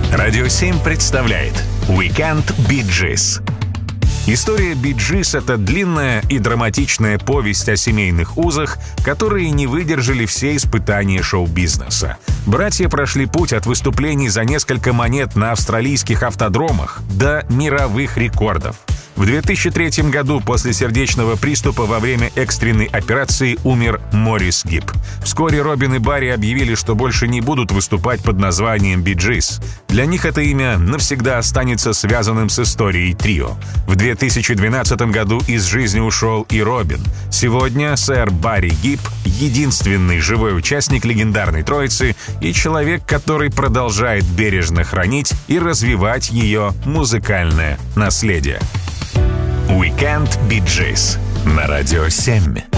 Радио 7 представляет Weekend Bee Gees. История Bee Gees — это длинная и драматичная повесть о семейных узах, которые не выдержали все испытания шоу-бизнеса. Братья прошли путь от выступлений за несколько монет на австралийских автодромах до мировых рекордов. В 2003 году после сердечного приступа во время экстренной операции умер Моррис Гиб. Вскоре Робин и Барри объявили, что больше не будут выступать под названием Bee Gees. Для них это имя навсегда останется связанным с историей трио. В 2012 году из жизни ушел и Робин. Сегодня сэр Барри Гиб — единственный живой участник легендарной троицы и человек, который продолжает бережно хранить и развивать ее музыкальное наследие. Weekend Bee Gees на Радио 7.